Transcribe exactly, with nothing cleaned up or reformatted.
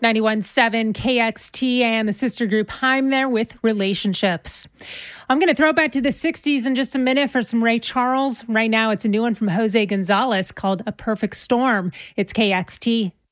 ninety-one point seven K X T and the sister group Heim there with Relationships. I'm going to throw it back to the sixties in just a minute for some Ray Charles. Right now, it's a new one from Jose Gonzalez called A Perfect Storm. It's K X T.